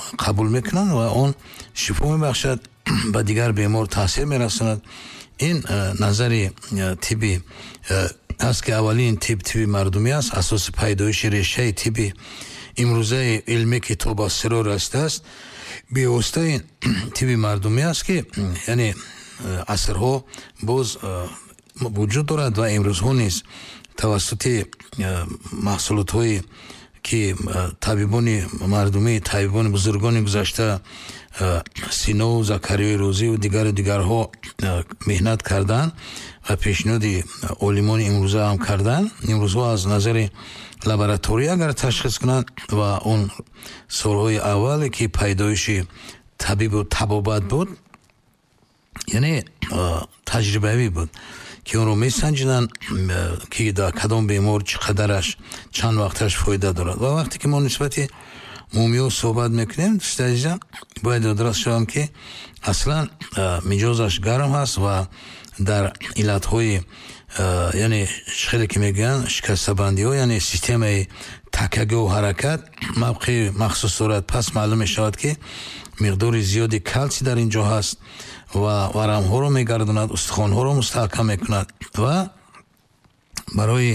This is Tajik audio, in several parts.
қабул мекунанд ва он шифо мебахшад, ба дигар бемор таъсир мерасонад. ин назари тибби аст ки аввалин тибби мардумӣ аст, асоси пайдоиши решаи тибби имрӯзаи илмӣ ки то ба сирор растааст бевоситаи тибби мардумӣ аст ки яъне асрҳо боз вуҷуд дорад ва имрӯзҳо низ тавассути маҳсулотҳои ки табибони мардумӣ, табибони бузургони гузашта Синов, Закариёи Розиву дигарҳо меҳнат карданд ва пешниҳоди олимони имрӯза ҳам карданд. Имрӯзҳо аз назари лаборатория агар ташхис кунанд ва он солҳои аввале ки пайдоиши табибу табобат буд, яъне таҷрибавӣ буд ки онро месанҷиданд ки дар кадом бемор чӣ қадараш чанд вақташ фоида дорад. Ва вақте ки мо нисбати мумиё суҳбат мекунем, дӯстои азизам, бояд ёдрас шавам ки аслан миҷозаш гарм ҳаст ва дар иллатҳои яъне хеле ки мегӯянд шикастабандиҳо, яъне системаи такягӯ ҳаракат мавқеи махсус дорад. Пас маълум мешавад ки миқдори зиёди калси дар ин ҷо ҳаст ва варамҳоро мегардонад, устухонҳоро мустаҳкам мекунад ва барои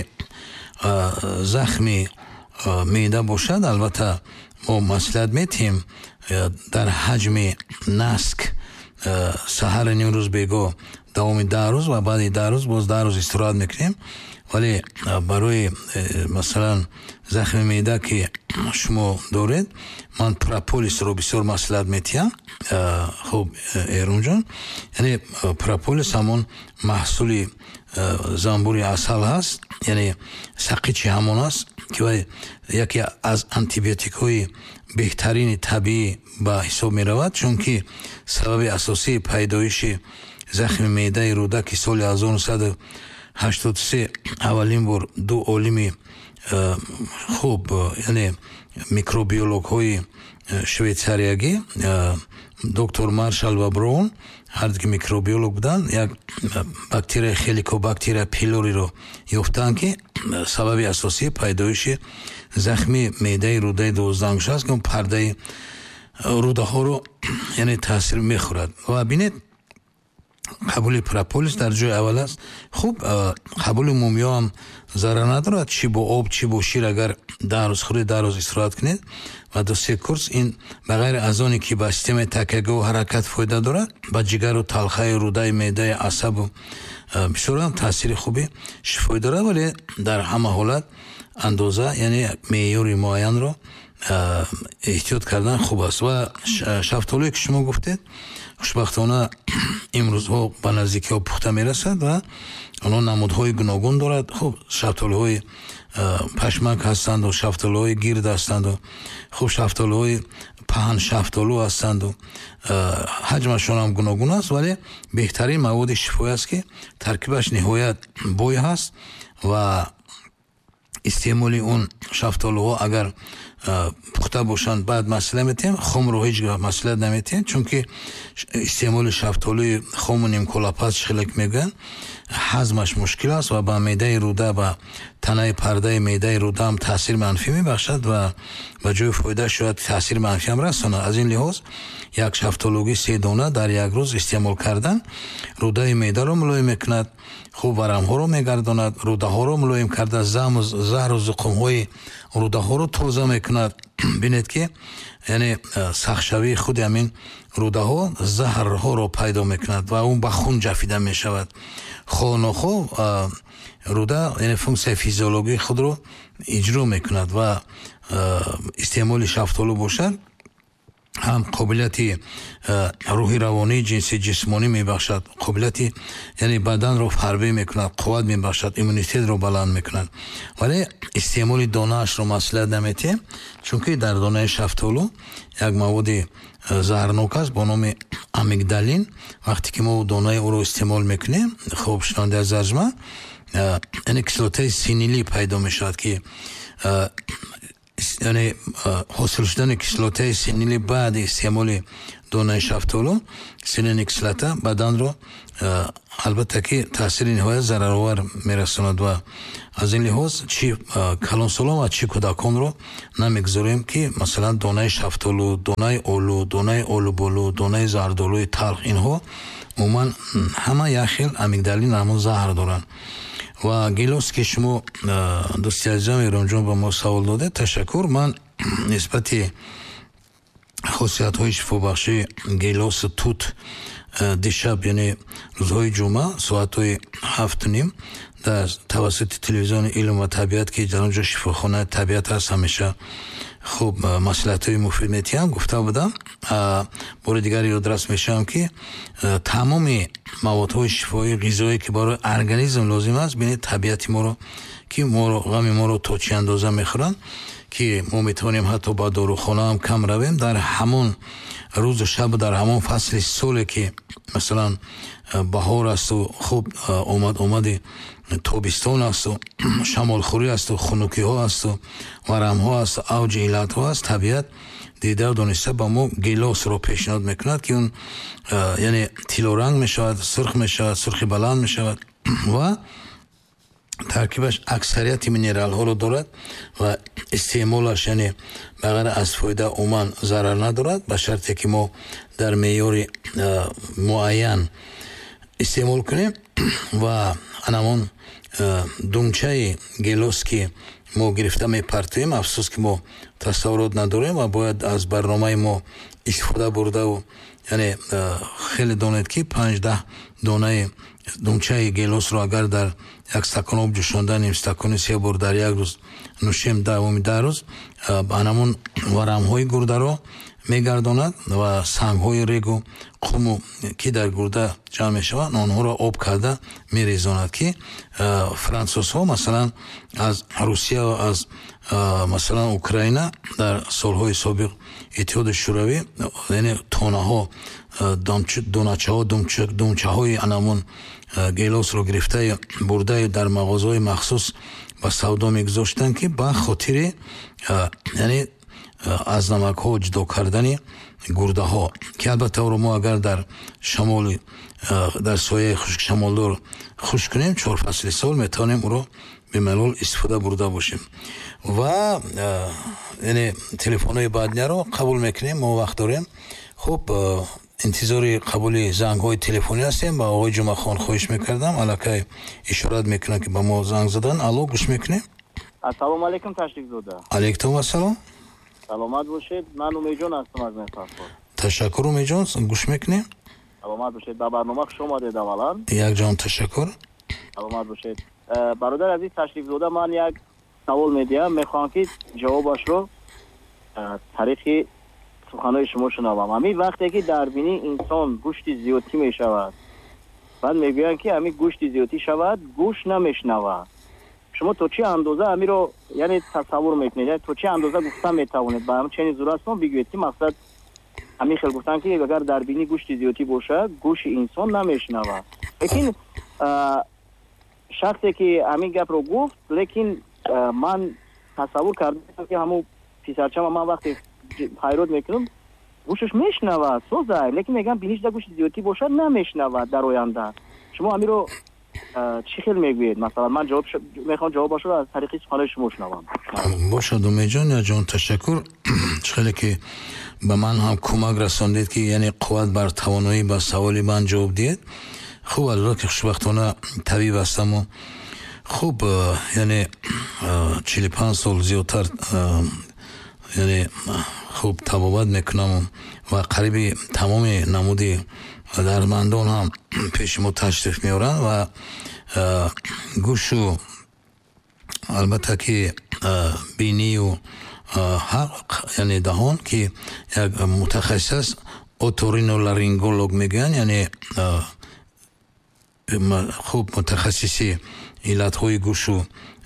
захми меъда бошад, албатта мо маслиҳат метиҳем дар ҳаҷми наск саҳари нимрӯз бегоҳ давоми 10 рӯз ва баъди 10 рӯз боз 10 рӯз истироҳат мекунем. вале барои масалан захми меъда ки шумо доред, ман прополисро бисёр маслиҳат метиҳам. хуб эрунҷон, яъне прополис ҳамон маҳсули занбури асал ҳаст, яъне сақичи ҳамон аст ки яке аз антибиотикҳои беҳтарини табиӣ ба ҳисоб меравад, чунки сабаби асосии пайдоиши захми меъдаи рӯдаки соли 1983 аввалин бор ду олими хуб, яъне микробиологҳои швейтсариягӣ, доктор Маршал ва Браун, ҳар ду ки микробиолог буданд, як бактерия хеликобактерия пилориро ёфтанд ки сабаби асосии пайдоиши захми меъдаи рӯдаи 12 аст ки он пардаи рӯдаҳоро яъне таъсир мехӯрад. ва бинед қабули прополис дар ҷои аввал аст. хуб, қабули мумиё ҳам зарар надорад, чӣ бо об, чӣ бо шир, агар 10 рӯз хӯред, 10 рӯз истироҳат кунед ва 2-3 курс. ин ба ғайри аз оне ки ба системаи такягӯ ҳаракат фоида дорад, ба ҷигару талхаи рӯдаи меъдаи асабу бисёр ҳам таъсири хуби шифоӣ дорад. вале дар ҳама ҳолат андоза, яъне меъёри муайянро эҳтиёт кардан хуб аст. ва шафтолие ки шумо гуфтед, хушбахтона имрӯзҳо ба наздикиҳо пухта мерасад ва онҳо намудҳои гуногун дорад. хуб, шафтолиҳои пашмак ҳастанду шафтолиҳои гирд ҳастанду хуб шафтолиҳои паҳн шафтолу ҳастанду ҳаҷмашон ҳам гуногун аст, вале беҳтарин маводи шифоӣ аст ки таркибаш ниҳоят бой ҳаст ва истеъмоли он шафтолиҳо агар пухта бошанд баъд маслиҳат метиҳем, хомро ҳеҷ гоҳ маслиҳат наметиҳем, чунки истеъмоли шафтолии хому нимколапаст хелек мегӯянд ҳазмаш мушкил аст ва ба меъдаи рӯда, ба танаи пардаи меъдаи рӯда ҳам таъсир манфӣ мебахшад ва ба ҷои фоида шояд таъсир манфӣ ҳам расонад. аз ин лиҳоз як шафтологи 3 дона дар як рӯз истеъмол кардан рӯдаи меъдаро мулоим мекунад, хуб варамҳоро мегардонад, рӯдаҳоро мулоим карда заҳру зуқумҳои рӯдаҳоро тоза мекунад. бинед ки яъне сахтшавии худи ҳамин рӯдаҳо заҳрҳоро пайдо мекунад ва он ба хун ҷафида мешавад. хонохо рӯда яъне функсияи физиологии худро иҷро мекунад ва истеъмоли шафтолу бошад ҳам қобилияти рӯҳи равонии ҷинси ҷисмонӣ мебахшад, қобилияти яъне баданро ҳарбӣ мекунад, қувват мебахшад, иммунитетро баланд мекунад. вале истеъмоли донаашро маслиҳат наметиҳем, чунки дар донаи шафтолу як маводи заҳрнок аст бо номи амигдалин. вақте ки мо донаи ӯро истеъмол мекунем, хуб шунавандаи азизарҷманд, яъне кислотаи синилӣ пайдо мешавад ки یعنی حاصل شدن کسلات‌های سنیلی بعد استعمال دانه شفتالو سنین کسلاتا بدن رو البته که تاثیر نهایت ضررآور میرساند و از این لحاظ چی کلانسالان و چی کودکان رو نمیگذاریم که مثلا دانه شفتالو، دانه آلو بولو، دانه زردآلوی تلخ اینها عموما همه یک خیل امیگدالین همون زهر دارن. و گیلاس که شما دوستی عزیزم ایران جان به ما سوال داده، تشکر. من نسبت خاصیت های شفابخشی گیلاس توت دیشب یعنی روزهای جمعه ساعت های 7:30 در توسط تلویزیون علم و طبیعت که در اونجا شفاخانه طبیعت هست همیشه خوب مسئلات های مفید میتیم گفته بودم. بار دیگری رو درست میشم که تمام مواد های شفایی غذایی که برای ارگانیسم لازم است ببینید طبیعت ما رو که ما رو غم ما رو تا چه اندازه میخورن که ما میتونیم حتی با داروخانه هم کم رویم در همون روز و شب در همون فصل سال که مثلا بهار است و خوب اومد تابستان است و شمال خوری است و خنکی ها است و ورم ها است، اوج علت ها است، طبیعت دیده و دانسته با ما گیلاس رو پیشنهاد میکند که اون یعنی طلا رنگ میشود، سرخ میشود، سرخی بلند میشود و ترکیبش اکثریت مینرال ها رو دارد و استعمالش یعنی بغیر از فایده عموما ضرر ندارد به شرطی که ما در معیار معین استعمال کنیم. و انمون دونچه گیلاس که ما گرفته میپرتیم افسوس که ما تصورات نداریم و باید از برنامه ما استفاده برده و یعنی خیلی دانید که 5-10 دانه دونچه گیلاس رو اگر در یک استکان آب جوشانده نیم استکان 3 بار در یک روز نوشیم 10 روز انمون ورم های گرده رو میگرداند و سنگ های ریگ و قوم که در گرده جمع می شود آنها را آب کرده می ریزاند که فرانسوس ها مثلا از روسیه و از مثلا اوکراین در سالهای سابق اتحاد شوروی یعنی تانه ها دونچه های انمون گیلاس رو گرفته برده در مغازه های مخصوص با سودا می گذاشتن که با خاطر یعنی از نمک ها جدا کردن گرده ها که البته او رو ما اگر در شمال در سایه خشک شمالدار خشک کنیم 4 فصل سال میتونیم او رو به ملال استفاده برده باشیم. و یعنی تلفن های بعدی رو قبول میکنیم، ما وقت داریم. خب انتظار قبول زنگ های تلفنی هستیم. با آقای جمعه خان خواهش میکردم الکی اشارت میکنن که با ما زنگ زدن. الو گوش میکنیم. السلام علیکم تشریف زاده. علیکم السلام. سلامت باشید. من امید جان هستم از مهرآباد. تشکر امید جان، گوش میکنیم. سلامت باشید. در برنامه خوش آمدید. اولا یک جان تشکر. سلامت باشید. برادر عزیز تشریف زاده، من یک سوال میدیم، میخوام که جوابش رو طریق سخنهای شما شنوم. همین وقتی که در بینی انسان گوشت زیادی میشود بعد میگویند که همین گوشت زیادی شود گوشت نمیشنود، شما تو چه اندازه همین رو یعنی تصور میکنید؟ تو چه اندازه گفتن میتوانید به همچنین صورت ما بگویید که مقصد همین خیلی گفتن که اگر در بینی گوشت زیادی باشه گوشت انسان نمیشنود. لیکن شخصی که همین گپ رو گفت، لیکن من تصور کردم که همون پسرچم من وقتی حیرت میکنم گوشش میشنود سوزه، لیکن میگم بینیش در گوشت زیادی باشه نمیشنود در آینده. شما همین رو چی خیلی میگوید؟ مثلا من میخوام جوابش رو از طریق سخنهای شما شنوم. باشد امید جان. یا جان تشکر. خیلی که به من هم کمک رساندید که یعنی قوت بر توانایی به سوالی من جواب دید. خوب البته که خوشبختانه طبیب هستم و خوب یعنی 45 سال زیادتر یعنی خوب طبابت میکنم و قریب تمام نمودی درمندان هم پیش ما تشریف میارن و گوش و البته که بینی و حق یعنی دهان که یک متخصص اوتورینولارینگولوگ میگن، یعنی خوب متخصصی علت های گوش و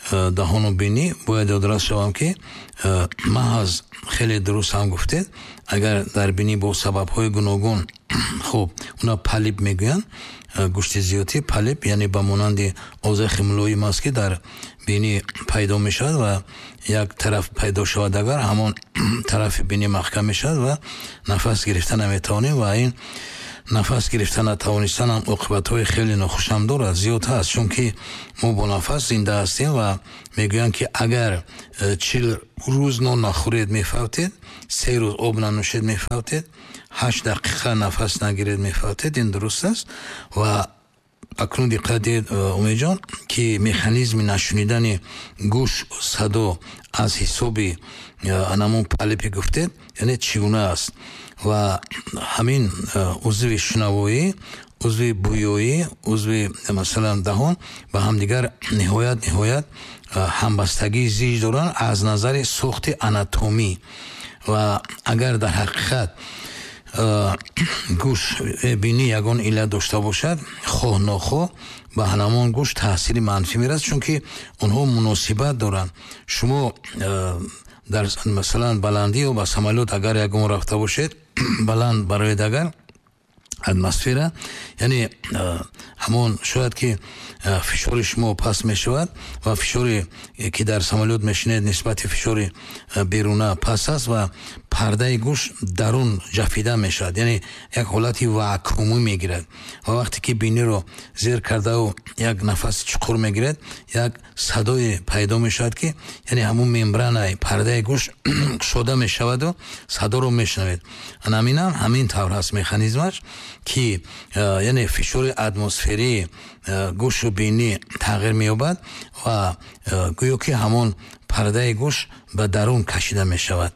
دهان و بینی باید یادداشت شوم که محض خیلی درست هم گفتید اگر در بینی با سبب‌های گوناگون خب اونا پالیپ میگوین گوشت زیادی پالیپ یعنی به مانند آذیخ ملایم است که در بینی پیدا میشد و یک طرف پیدا شود اگر همان طرف بینی محکم میشد و نفس گرفتن نمیتوانیم و این نفس گرفتن نتوانستن هم عاقبت‌های خیلی ناخوش هم دارد زیاد هست چون که ما با نفس زنده هستیم و میگویند که اگر 40 روز نان نخورید میفوتید 3 روز آب ننوشید میفوتید 8 دقیقه نفس نگیرید میفوتید این درست است و اکنون دقت دید امید جان که مکانیزم نشنیدن گوش صدا از حساب انمون پالیپی گفتید یعنی چگونه است و همین عضو شنوایی عضو بویایی عضو مثلا دهان با هم دیگر نهایت همبستگی زیاد دارن از نظر ساخت آناتومی و اگر در حقیقت گوش بینی یگان علت داشته باشد خواه نخواه به همان گوش تاثیر منفی میرسد چون که اونها مناسبت دارن شما در مثلا بلندی و با سمالوت اگر یگان رفته باشید بلند برای دگر اتمسفر یعنی همون شاید که فشار شما پس می شود و فشاری که در سمالوت میشنید نسبت فشار بیرونه پس است و پرده گوش درون جفیده می شود یعنی یک حالتی واکومی می گیرد و وقتی که بینی رو زیر کرده و یک نفس چقور می گیرد یک صدای پیدا می شود که یعنی همون ممبران پرده گوش شده می شود و صدا رو می شنوید همین طور هست مکانیزمش که یعنی فشار اتمسفری گوش و بینی تغییر می یابد و گویا که همون پرده گوش به درون کشیده می شود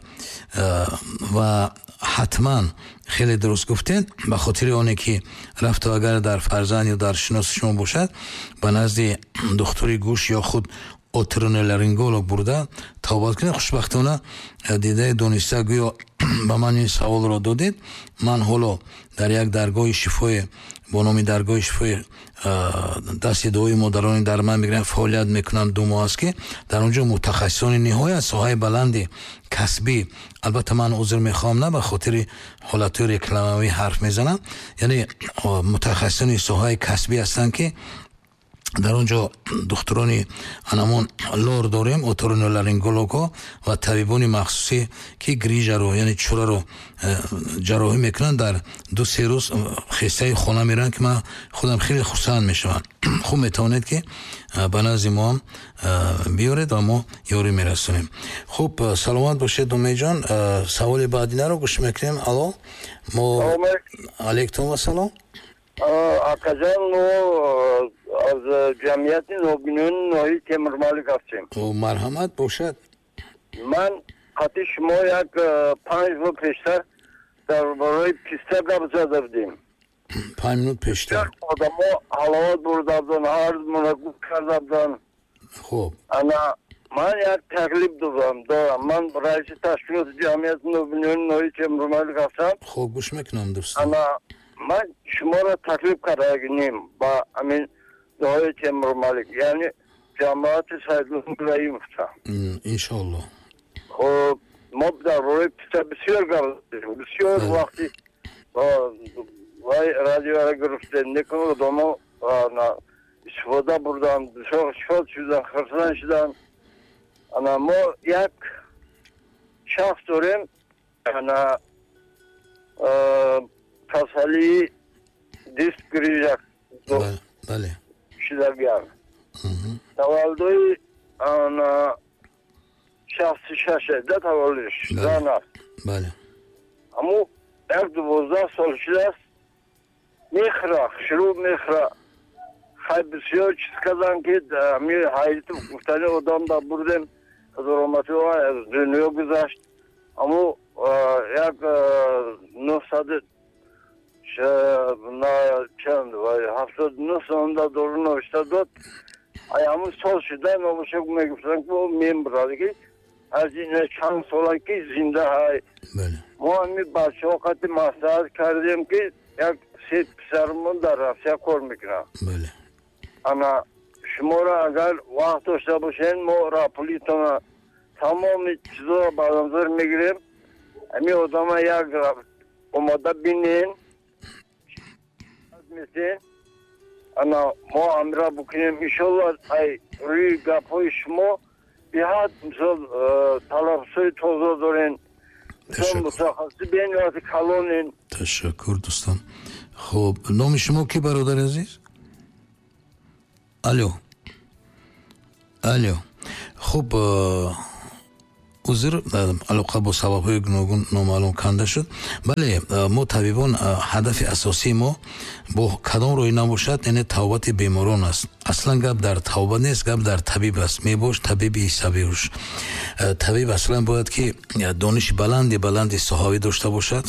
و حتما خیلی درست گفتید به خاطر آنه که رفت اگر در فرزند یا در شناس شما باشد به نزد دکتر گوش یا خود اوترینولارینگولوگ برده توبات کنید خوشبختانه دیده دانسته گویا به من این سوال را دادید من حالا در یک درگاه شفای با نام درگاه شفای دست دعای مادران درمان میگیرن فعالیت میکنن 2 ماه است که در اونجا متخصصان نهایت ساحه بلند کسبی البته من عذر میخوام نه به خاطر حالت رکلموی حرف میزنم یعنی متخصصان ساحه کسبی هستن که در اونجا دکتران انمون لور داریم اوترینولارینگولوگ ها و طبیبان مخصوصی که گریجه رو یعنی چوره رو جراحی میکنن در 2-3 روز خسته خانه میرن که من خودم خیلی خوشحال میشم خوب میتونید که به نزد ما هم بیارید و ما یاری میرسونیم خوب سلامت باشید دومی جان سوال بعدی رو گوش میکنیم الو ما علیکم السلام آقا جان از جمعیت نوبینون نوعی تیمورمالک هستیم مرحمت باشد من خطی شما یک 5 روز پیشتر در برای پیستر گپ زده بودیم 5 minut پیشتر آدم ها حلاوت برده بودن هر منگو کرده بودن خوب انا من یک تکلیف دارم من رئیس تشکیلات جمعیت نوبینون نوعی تیمورمالک هستم خوب گوش میکنم دوستان انا من شما را تکلیف کردیم با امین دعای تیمورمالک یعنی جماعت سیدالله ابراهیم انشالله خب ما در روی بسیار گردیم بسیار وقتی وای رادیو را گرفتن نکنه دوما استفاده بردن بسیار شاد شدن خرسان شدن انا ما یک شخص داریم انا کسالی دیست گریجک بله شدگیان تولدوی انا شخصی ششه ده تولدش زن است بله امو 12 سال شده است میخره شروع میخره خیلی بسیار چیز کردن که همی حیلت گفتنی آدم دا بردیم از رحمتی ها از دنیا گذشت امو یک 900 چند وای 79 سال دور نوشته داد همون سال شده نوشته میگفتن که ممبر که از این چند سال که زنده های ما همی بچه ها قطع مسئله کردیم که یک 3 پسرمون در رفته کار میکنم انا шуморо агар вақт дошта бошен мо раполитона тамоми чизоро ба назар мегирем. Ами одама як омода бинен мисен ана мо амра букинем иншаллоҳ ай рӯи гапҳои шумо биҳад мисол талаффузои тоза дорен мисол мутахассисин вақти калонен. Ташаккур дӯстон. хуб номи шумо кӣ бародари азиз? алё хуб узр алоқа бо сабабҳои гуногун номаълум канда шуд. бале мо табибон ҳадафи асосии мо бо кадом роҳи набошад яъне тавбати беморон аст. аслан гап дар тавба нест, гап дар табиб аст. мебош табиби сабируш. табиб аслан бояд ки дониши баланди соҳавӣ дошта бошад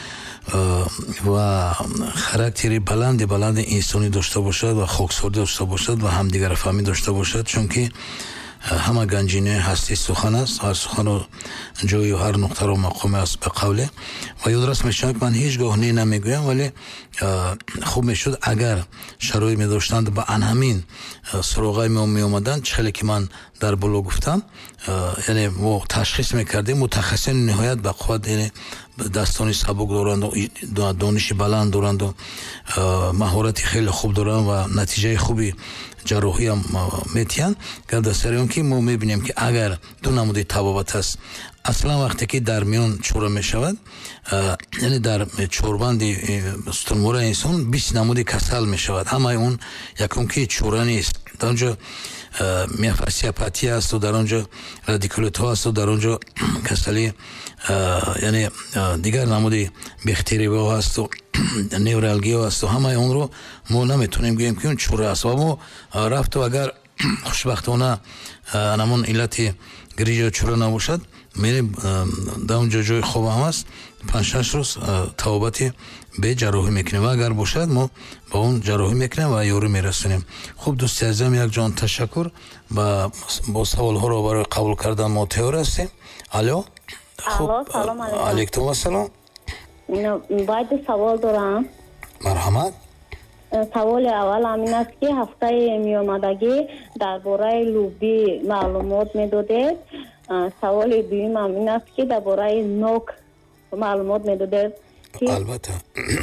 ва характери баланди инсонӣ дошта бошад ва хоксорӣ дошта бошад ва ҳамдигарафаҳмӣ дошта бошад, чунки ҳама ганҷини ҳастӣ сухан аст. ҳар сухану ҷою ҳар нуқтаро мақоме аст ба қавле. ва ёдрас мешавад ман ҳеҷ гоҳ не намегӯям, вале хуб мешуд агар шароит медоштанд ба анҳамин суроғаи мо меомаданд, чӣ хеле ки ман дар боло гуфтам, яъне мо ташхис мекардем мутахассисини ниҳоят бақувват, яъне дастони сабук доранду дониши баланд доранду маҳорати хеле хуб доранд ва натиҷаи хуби ҷарроҳӣ ҳам метиҳанд. гап дар сари он ки мо мебинем ки агар ду намуди табобат аст. аслан вақте ки дар миён чора мешавад, яъне дар чорбанди стунмораи инсон 20 намуди касал мешавад. ҳамаи он якум ки чора нест. дар он ҷо миофасиопатия асту, дар он ҷо радикулитҳо асту, дар он ҷо касали яъне дигар намуди бехтериҳо асту, невралгия асту. ҳамаи онро мо наметонем гӯем ки он чора аст. ва мо рафту агар хушбахтона намон иллати гирижа чора набошад, мерем дар он ҷои хоб ҳам аст, 5-6 рӯз тавобати бе ҷарроҳӣ мекунем. ва агар бошад мо ба он ҷарроҳӣ мекунем ва ёрӣ мерасонем. хуб дӯсти азизам, якҷон ташаккур. бо саволҳоро барои қабул кардан мо тайёр ҳастем. алё салом алейкум. алейкум ассалом. бояд савол дорам. марҳамат. саволи аввал амин аст ки ҳафтаи меомадагӣ дар бораи лӯбӣ маълумот медодед. саволи дуюм амин аст ки дар бораи нок маълумот медодед. албатта.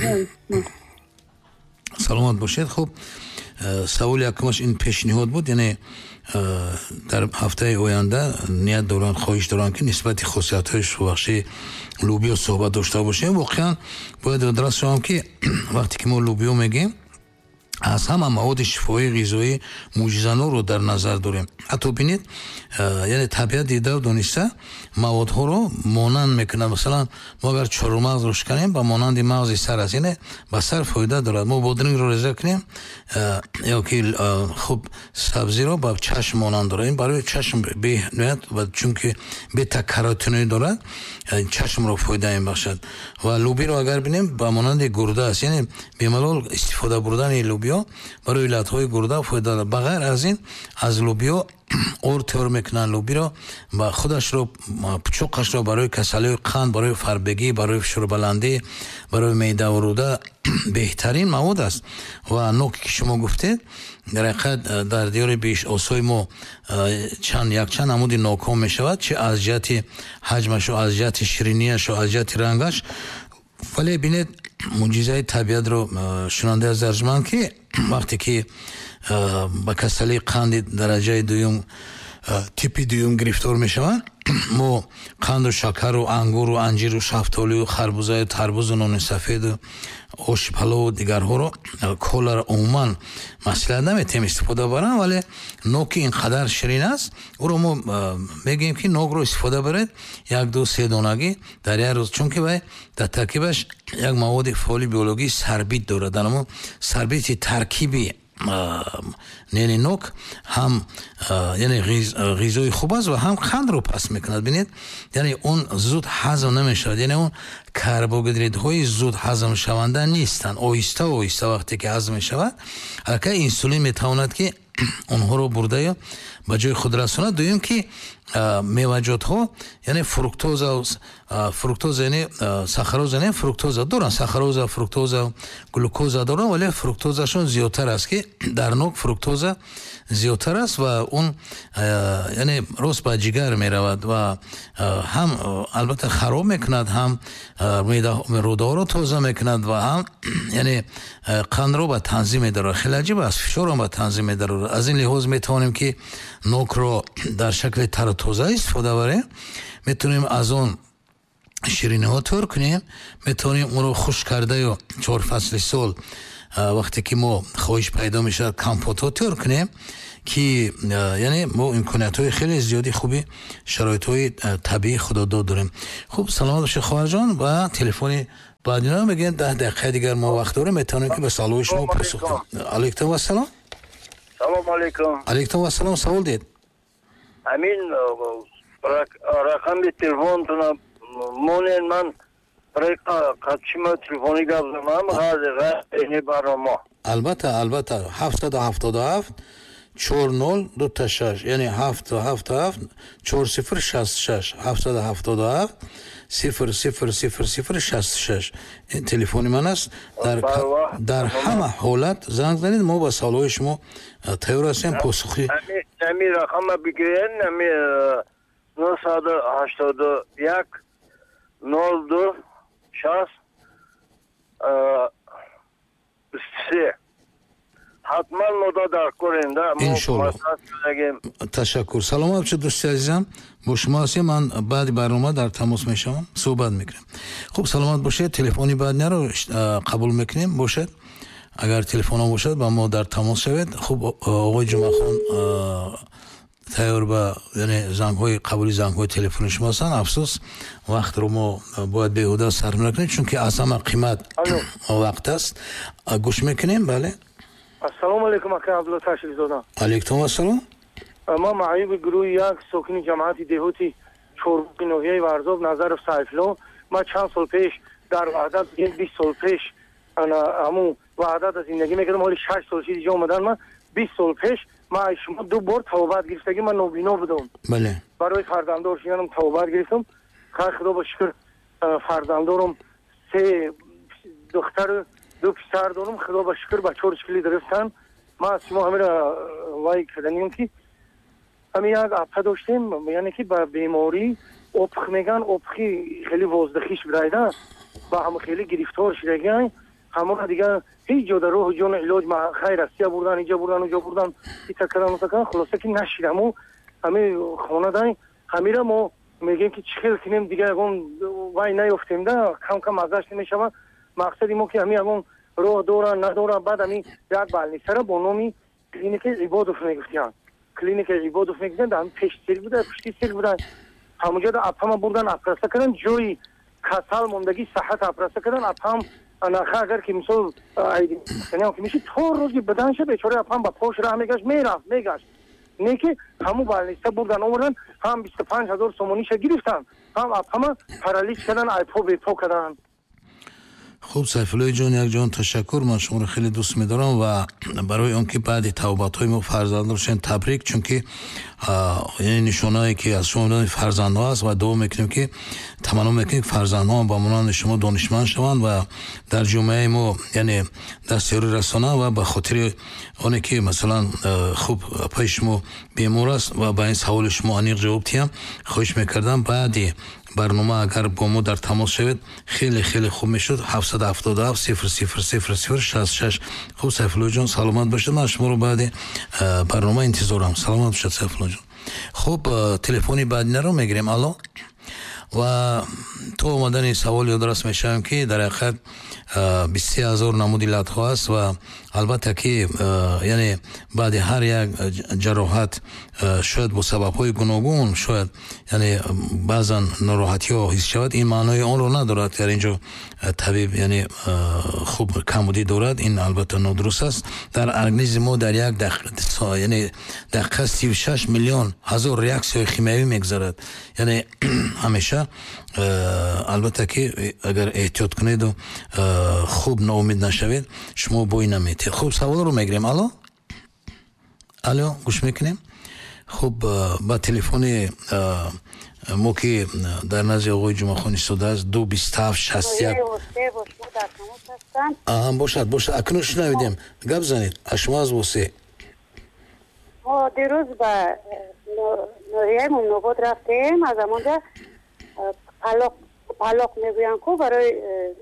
саломат бошед. хуб саволи якумаш ин пешниҳод буд, яъне дар ҳафтаи оянда ният доранд, хоҳиш доранд ки нисбати хусусиятҳои шӯбахшии лӯбиё суҳбат дошта бошем. воқеан бояд ёдрас шавам ки вақте ки мо лӯбиё мегӯем, аз ҳама маводи шифоӣ ғизоӣ мӯъҷизанорро дар назар дорем. ҳатто бинед, яъне табиат дида дониста маводҳоро монанд мекунад. масалан мо агар чорумағзро шиканем ба монанди мағзи сар аст, яъне ба сар фоида дорад. мо бодрингро реза кунем ёки хуб сабзиро ба чашм монанд дорад. ин барои чашм беҳноят, чунки бета каротиноид дорад, чашмро фоида мебахшад. ва лӯбиро агар бинем ба монанди гурда аст, яъне бемалол истифода бурдани лӯбиё барои иллатҳои гурда фоида дорад. ба ғайр аз ин аз лӯбиё ор тайёр мекунанд. лӯбиро ба худашро пучоқашро барои касалиҳои қанд, барои фарбегӣ, барои фишорбаландӣ, барои меъдаву рӯда беҳтарин мавод аст. ва ноке ки шумо гуфтед, дар ҳақиқат дар диёри бешосои мо якчанд намуди нокҳо мешавад, чӣ аз ҷиҳати ҳаҷмашу, аз ҷиҳати ширинияшу, аз ҷиҳати рангаш. вале бинед муъҷизаи табиатро шунанда аз арзуманд ки вақте ки ба касалии қанди дараҷаи дуюм, типи дуюм гирифтор мешаванд, мо қанду шакару ангуру анҷиру шафтолию харбузаю тарбузу нони сафеду оши палову дигарҳоро колара умуман маслиҳат наметем истифода барам, вале ноки ин қадар ширин аст, ӯро мо мегӯем ки нокро истифода баред 1-2-3 донагӣ дар як рӯз, чунки вай дар таркибаш як маводи фоъили биологии сарбит дорад. дар сарбити таркиби нени нок ҳам яъне ғизои хуб аст ва ҳам қандро паст мекунад. бинед, яъне он зуд ҳазм намешавад, яъне он карбогидритҳои зуд ҳазм шаванда нестанд. оҳиста вақте ки ҳазм мешавад, ҳаракаи инсулин метавонад ки онҳоро бурда ба ҷои худ расонад. дуюм ки меваҷотҳо яъне фруктоза яъне сахароза не фруктоза доранд, сахароза, фруктоза, глюкоза доранд, вале фруктозашон зиёдтар аст, ки дар нок фруктоза зиёдтар аст ва он яъне рост ба ҷигар меравад ва ҳам албатта хароб мекунад, ҳам рӯдаҳоро тоза мекунад ва ҳам яъне қандро ба танзим медорад. Хеле аҷиб аст, фишорро ба танзим медорад. Аз ин лиҳоз метавонем ки нокро дар шакли таротоза истифода барем, метавонем аз он шириниҳо тӯр кунем, метавонем онро хушк карда ё 4 фасли сол вақте ки мо хоҳиш пайдо мешавад компотҳо тӯр кунем, ки яъне мо имкониятҳои хеле зиёди хуби шароитҳои табиӣ худодод дорем. Хуб, саломат бошед хоҳарҷон. Ба телефони баъдино мегӯем 10 дақиқаи дигар мо вақт дорем, метавонем ки ба саволҳои шумо посух диҳем. алайкум ассалом. Салом алейкум. алайкум ассалом. Савол дед. Амин рақами телефонтона монен ман қачима телефони гап занам ҳазир эни баромо. Албатта 777 4026 яъне 777 4066 777 000066 ин телефони ман аст. дар ҳама ҳолат занг занед, мо ба саволҳои шумо тайёр ҳастем посухи. Ами рақама бигирен, ами 981 02 60 23 ҳатман мода дар коренда иншоаллоҳ. Ташаккур. Саломат бошед дӯсти азизам, бо шумо ҳастем. Ман баъди барнома дар тамос мешавам, суҳбат мекунем. Хуб, саломат бошед. телефони баъдинаро қабул мекунем. бошед, агар телефонҳо бошад ба мо дар тамос шавед. хуб, оғои ҷумъахон тайёр ба яъне зангҳои қабули зангҳои телефони шумо ҳастанд. афсӯс вақтро мо бояд беҳуда сарф накунем, чунки аз ҳама қимат вақт аст. гӯш мекунем. бале. ассалому алейкум ака Абдулла Ташрифзода. алейкум ассалом. ман маъюби гурӯҳи як сокини ҷамъияти деҳоти чорбуғи ноҳияи Варзоб Назаров Сайфло. ман чанд сол пеш дар ваҳдат 20 сол пеш ҳамун ваҳдат зиндагӣ мекардам. ҳоли 6 сол шид иҷо омадан. ман 20 сол пеш ман шумо 2 бор тавобат гирифтагӣ ман нобино будам. бале. барои фарзандор шиданам тавобат гирифтам. хай худо ба шукр фарзандорам 3 духтару 2 писар дорам. худо ба шукр ба 4 шкили дирифтан. ман аз шумо ҳамира вай карданем ки ҳами як апа доштем, яъне ки ба беморӣ опх меган, опхи хеле воздухиш бидайда ба ҳама хеле гирифтор шидаган. ҳамона дигар ҳеҷ ҷода роҳу ҷону илоҷ ма хай Россия бурдан, иҷо бурдан, уҷо бурдан, ита кардан, ута кардан, хулоса ки нашидаму ҳами хонадай ҳамира мо мегем ки чӣ хел кунем дигар ягон вай наёфтемда, кам маззаш намешавад. мақсади мо ки ҳами ягон роҳ дорад, надорад. баъд ҳами як балнисара бо номи клиникаи Ибодов мегуфтиянд. клиникаи Ибодов мегуфтиянд, ҳами пешти сел буда, пушти сел буда. ҳамуҷода апама бурдан операса кардан, ҷои касал мондагӣ саҳат операса кардан. апам анаха агар ки мисол айдинам ки миши то рӯзи баданша бечора апам ба пош раҳ мегашт, мерафт, мегашт. не ки ҳамун балниста бурдан омадан, ҳам 25,000 сомониша гирифтан, ҳам апама паралич кардан, айпо бепо кардан. хуб, Сайфуллои ҷон, якҷон ташаккур. ман шуморо хеле дӯст медорам ва барои он ки баъди тавбатҳои мо фарзандро шен табрик, чунки яъне нишонае ки аз шумо додани фарзандҳо аст ва дуо мекунем ки таманно мекунем ки фарзандҳо ба монанди шумо донишманд шаванд ва дар ҷомеаи мо яъне дастёрӣ расонанд ва ба хотири оне ки масалан хуб апаи шумо бемор аст ва ба ин саволи шумо аниқ ҷавоб диҳам, хоҳиш мекардам баъди барнома агар бо мо дар тамос шавед хеле хуб мешуд. 777 000066. хуб, Сайфулло ҷон, саломат бошед. ман шуморо баъди барнома интизорам. саломат бошед Сайфулло ҷон. хуб, телефони баъдинаро мегирем. алло. ва то омадани саволи одрас мешавем ки дар ҳақиқат 23,000 намуди латҳо аст ва албатта ки яъне баъди ҳар як ҷароҳат шояд бо сабабҳои гуногун шояд яъне баъзан нороҳатиҳо ҳис шавад. ин маънои онро надорад дар инҷо табиб яъне хуб камбудӣ дорад. ин албатта нодуруст аст. дар организми мо дар як яъне дақиқа 36 миллион ҳазор реаксияҳои химиявӣ мегузарад. яъне ҳамеша албатта ки агар эҳтиёт кунеду хуб ноумед нашавед, шумо бой наметед. хуб, саволро мегирем. алло, гӯш мекунем. خب با تلفن ما که در نزد آقای جمعخان ایستاده است 22761 باشد اکنون شنویدیم گپ زنید شما از واسه ما دیروز با نوریه ممنوبات رفتیم از همونجا پالاق میگوین که برای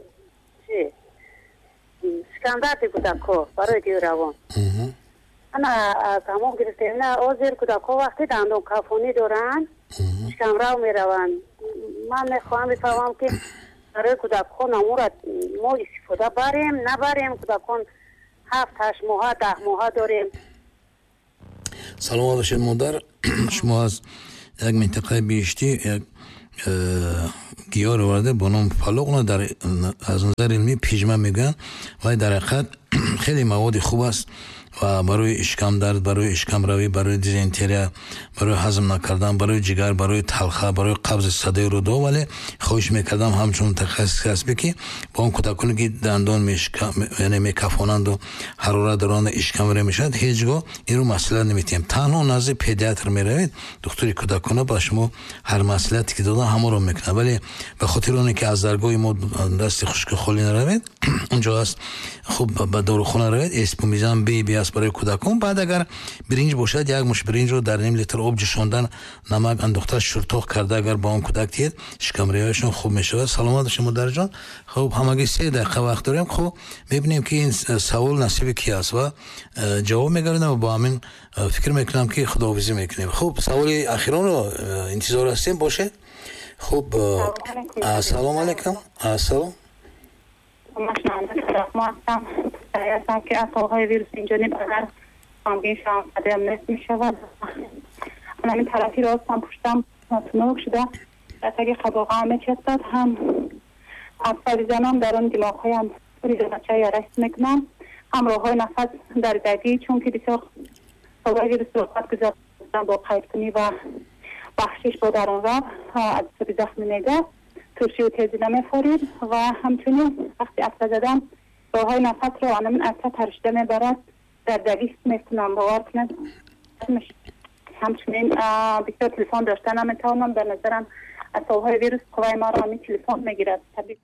شکنداتی کودکو برای دیو روان انا همون گرفتیم نه آزیر کودکو وقتی دندون کافونی دارن شکمرو میرون من میخواهم بفهمم که برای کودکان امورت ما استفاده بریم نبریم کودکان 7-8 ماه 10 ماه داریم. سلام باشید مادر شما از یک منطقه بیشتی یک گیاه رو ورده با نام پالوق در از نظر علمی پیجمه میگن و در حقیقت خیلی مواد خوب است و برای اشکم درد برای اشکم روی برای دیزنتریا برای هضم نکردن برای جگر برای تلخه برای قبض صدای رو دو ولی خواهش میکردم همچون متخصص هست که با اون کودکانی که دندان یعنی میکفونند و حرارت دارند اشکم رو میشد هیچگاه این رو مسئله نمیتیم تنها نزد پدیاتر میروید دکتر کودکان با شما هر مسئله‌ای که دادن همه رو میکنه ولی به خاطر اون که از درگاه ما دست خشک خالی نروید اونجا است خوب به داروخانه روید اسپومیزان بی است برای کودکان بعد اگر برنج باشد یک مش برنج رو در نیم لیتر آب جوشاندن نمک انداخته شورتاق کرده اگر با اون کودک دید شکمریهایشون خوب میشه. سلامت شما مادر جان. خب همگی 3 دقیقه وقت داریم. خب میبینیم که این سوال نصیب کی است و جواب میگردم و با همین فکر میکنم که خداحافظی میکنیم. خب سوال اخیران رو انتظار هستیم باشه. خب سلام علیکم. سلام هستم که اثرهای ویروس اینجانب اگر غمگین شدم قدم نصف می شود من همین طرفی را هستم پشتم تنوک شده اگه خباقه همه چستد هم اکثر زنم در اون دماغ هایم ریزنچه رشت میکنم هم راه های نفس دردگی چون که بسیار اثرهای ویروس وقت گذاشتم با قید کنی و بخشش با در اون رفت از زخم نگه ترشی و تیزی نمیخورید و همچنین وقتی اکثر زدم راه های نفس رو آنمون اکثر ترشده میبرد دردگی میکنم باور کنید همچنین بسیار تلفن داشتن نمیتوانم در نظرم اثرهای ویروس قوای ما را همین تلفن میگیرد.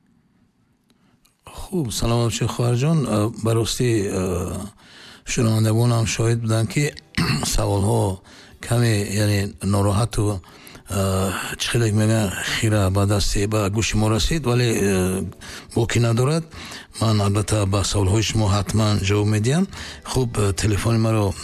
خوب سلام بچه خواهر جان براستی شنوندگان هم شاهد بودن که سوال ها کمی یعنی ناراحت و چخیلک میگن خیره با دستی با گوش ما رسید ولی باکی ندارد. من البته با سوال های شما حتما جواب میدیم. خوب تلفن ما رو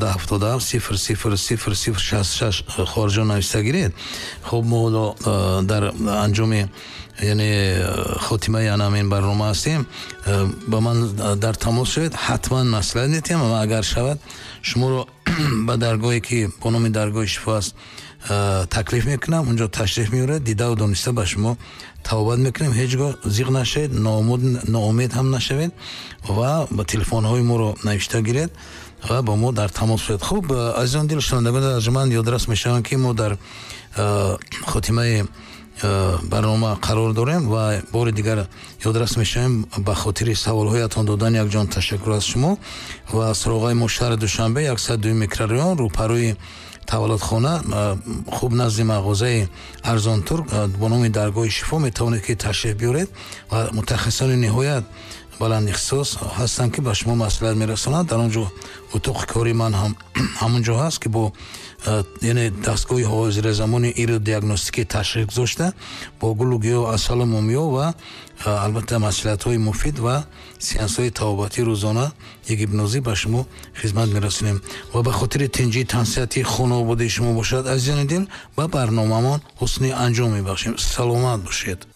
777 000066 خارجان نوشته گیرید. خوب ما در انجام یعنی خاتمه این برنامه هستیم با من در تماس شوید حتما مسئله نیتیم اما اگر شود شما رو به درگاهی که با نام درگاه شفا است تکلیف میکنم اونجا تشریف میاره دیده و دانسته به شما توبت میکنیم هیچگاه زیغ نشید ناامید هم نشوید و با تلفن های ما رو نوشته گیرید و با ما در تماس شد. خوب عزیزان دل شنوندگان ارجمند یادرس میشم که ما در خاتمه برنامه قرار داریم و بار دیگر یادرس میشیم به خاطر سوال هایتان دادن یک جان تشکر از شما و سراغای ما شهر دوشنبه 102 میکروریان روپروی تولد خانه خوب نزد مغازه ارزان ترک با نام درگاه شفا میتوانید که تشریف بیارید و متخصصان نهایت بلند اختصاص هستن که به شما مصلحت میرسانند. در اونجا اتاق کاری من هم همونجا هست که با یعنی دستگاه حاضر زمان ایرو دیاگنوستیک تشخیص گذاشته با گلوگی و اصل مومیا و البته مصلحت های مفید و سیانس های توابتی روزانه یک هیپنوزی به شما خدمت میرسونیم و به خاطر تنجی تنسیتی خانواده شما باشد عزیزان دل و برنامه‌مان حسن انجام میبخشیم. سلامت باشید.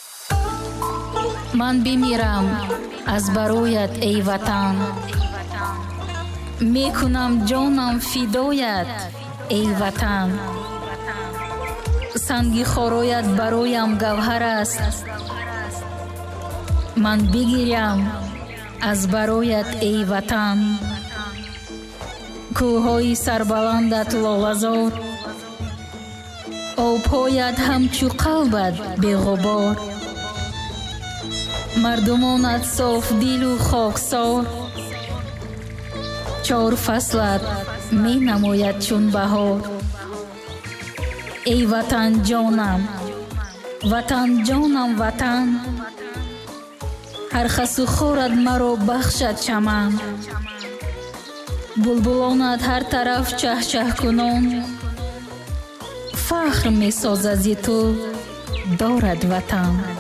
من بمیرم از برایت ای وطن میکنم جانم فدایت ای وطن سنگ خورایت برایم گوهر است من بگیرم از برایت ای وطن کوههای سربلندت لاله‌زار آب‌هایت همچو قلبت بی غبار مردمانت صاف دل و خاکسار 4 فصلت می نماید چون بهار ای وطن جانم وطن جانم وطن هر خس و خورد مرا بخشد چمن بلبلانت هر طرف چه چه کنون فخر می سازد زی تو دارد وطن